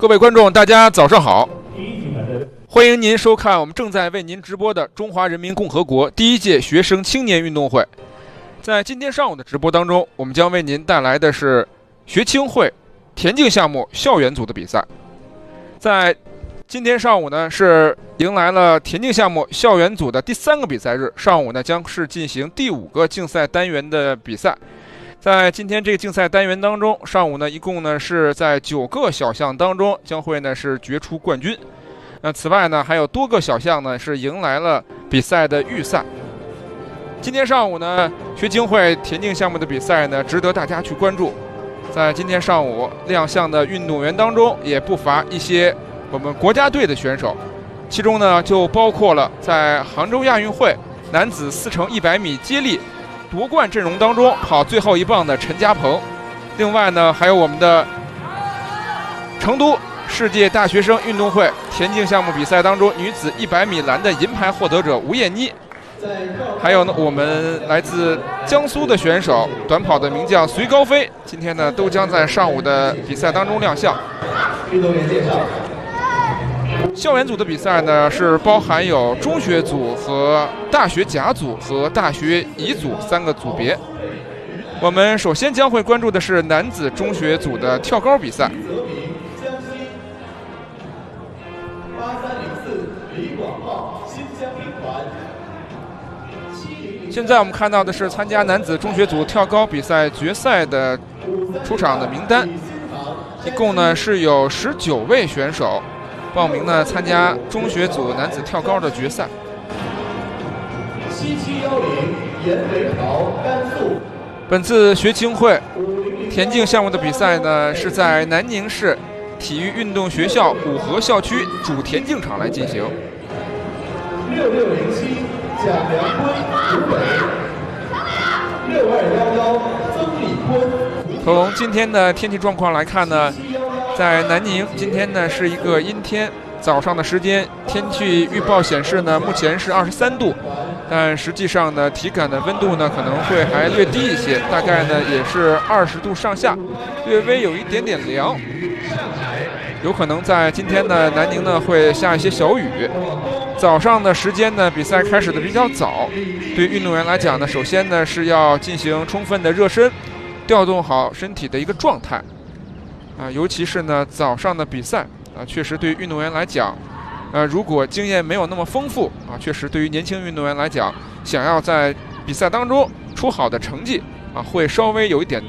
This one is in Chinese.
各位观众，大家早上好！欢迎您收看我们正在为您直播的中华人民共和国第一届学生青年运动会。在今天上午的直播当中，我们将为您带来的是学青会田径项目校园组的比赛。在今天上午呢，是迎来了田径项目校园组的第3个比赛日。上午呢，将是进行第5个竞赛单元的比赛。在今天这个竞赛单元当中，上午呢，一共呢是在9个小项当中将会呢是决出冠军。此外呢，还有多个小项呢是迎来了比赛的预赛。今天上午呢，学青会田径项目的比赛呢，值得大家去关注。在今天上午亮相的运动员当中，也不乏一些我们国家队的选手，其中呢就包括了在杭州亚运会男子4×100米接力夺冠阵容当中跑最后一棒的陈嘉鹏，另外呢还有我们的成都世界大学生运动会田径项目比赛当中女子100米栏的银牌获得者吴艳妮，还有呢我们来自江苏的选手短跑的名将隋高飞，今天呢都将在上午的比赛当中亮相。 运动员介绍。 校园组的比赛呢，是包含有中学组和大学甲组和大学乙组3个组别。我们首先将会关注的是男子中学组的跳高比赛。现在我们看到的是参加男子中学组跳高比赛决赛的出场的名单，一共呢是有19位选手报名呢参加中学组男子跳高的决赛。本次学青会田径项目的比赛呢，是在南宁市体育运动学校五河校区主田径场来进行。 6607蒋良坤湖北，6211曾立坤。 从今天的天气状况来看呢，在南宁今天呢是一个阴天，早上的时间天气预报显示呢，目前是23度，但实际上呢体感的温度呢可能会还略低一些，大概呢也是20度上下，略微有一点点凉，有可能在今天呢南宁呢会下一些小雨。早上的时间呢，比赛开始的比较早，对运动员来讲呢，首先呢是要进行充分的热身，调动好身体的一个状态，尤其是呢早上的比赛确实对于运动员来讲，如果经验没有那么丰富确实对于年轻运动员来讲，想要在比赛当中出好的成绩会稍微有一点